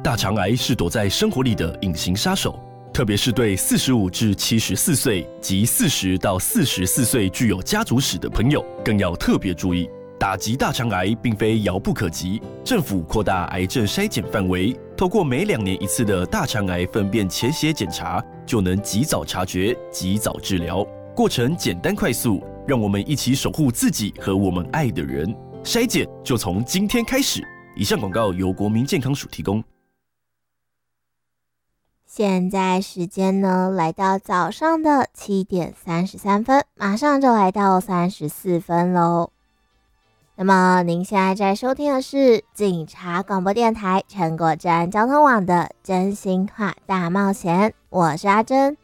大肠癌是躲在生活里的隐形杀手，特别是对45至74岁及40到44岁具有家族史的朋友，更要特别注意。打击大肠癌并非遥不可及，政府扩大癌症筛检范围，透过每2年1次的大肠癌粪便潜血检查，就能及早察觉、及早治疗，过程简单快速，让我们一起守护自己和我们爱的人。筛检就从今天开始。以上广告由国民健康署提供。 现在时间呢，来到早上的7点33分，马上就来到34分喽。那么您现在在收听的是警察广播电台成果站交通网的真心话大冒险，我是阿珍。